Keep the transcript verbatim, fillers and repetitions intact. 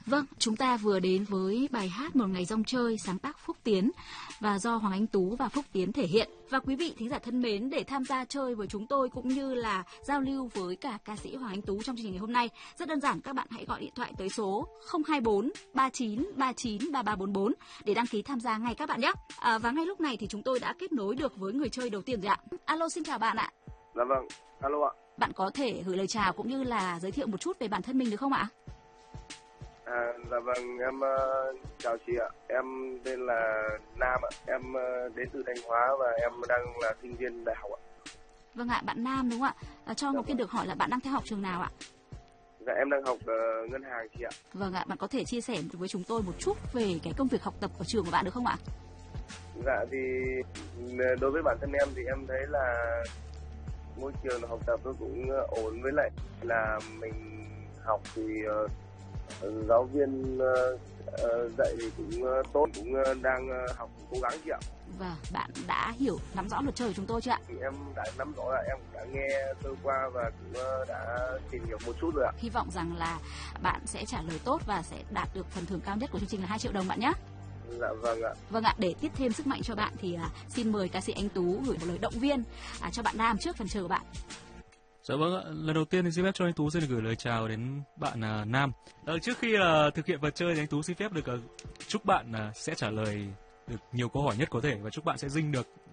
Vâng, chúng ta vừa đến với bài hát Một Ngày Rong Chơi sáng tác Phúc Tiến và do Hoàng Anh Tú và Phúc Tiến thể hiện. Và quý vị thính giả thân mến, để tham gia chơi với chúng tôi cũng như là giao lưu với cả ca sĩ Hoàng Anh Tú trong chương trình ngày hôm nay, rất đơn giản, các bạn hãy gọi điện thoại tới số không hai bốn ba chín ba chín ba ba bốn bốn để đăng ký tham gia ngay các bạn nhé. À, và ngay lúc này thì chúng tôi đã kết nối được với người chơi đầu tiên rồi ạ. Alo, xin chào bạn ạ. Dạ vâng, alo ạ. Bạn có thể gửi lời chào cũng như là giới thiệu một chút về bản thân mình được không ạ? À, dạ vâng, em uh, chào chị ạ. Em tên là Nam ạ. Em uh, đến từ Thanh Hóa và em đang là sinh viên đại học ạ. Vâng ạ, bạn Nam đúng không ạ? À, cho dạ Ngọc Kiên được hỏi là bạn đang theo học trường nào ạ? Dạ em đang học uh, ngân hàng chị ạ. Vâng ạ, bạn có thể chia sẻ với chúng tôi một chút về cái công việc học tập ở trường của bạn được không ạ? Dạ thì đối với bản thân em thì em thấy là môi trường học tập nó cũng ổn, với lại là mình học thì uh, giáo viên uh, uh, dạy thì cũng uh, tốt, cũng uh, đang uh, học cố gắng chị ạ. Vâng, bạn đã hiểu, nắm rõ luật chơi của chúng tôi chưa ạ? Thì em đã nắm rõ, là em cũng đã nghe sơ qua và cũng uh, đã tìm hiểu một chút rồi ạ. Hy vọng rằng là bạn sẽ trả lời tốt và sẽ đạt được phần thưởng cao nhất của chương trình là hai triệu đồng bạn nhé. Dạ vâng ạ. Vâng ạ, để tiếp thêm sức mạnh cho bạn thì à, xin mời ca sĩ Anh Tú gửi một lời động viên à, cho bạn Nam trước phần chờ của bạn. Dạ vâng ạ, lần đầu tiên thì xin phép cho anh Tú xin được gửi lời chào đến bạn uh, Nam. À, trước khi uh, thực hiện vật chơi thì anh Tú xin phép được uh, chúc bạn uh, sẽ trả lời được nhiều câu hỏi nhất có thể và chúc bạn sẽ dinh được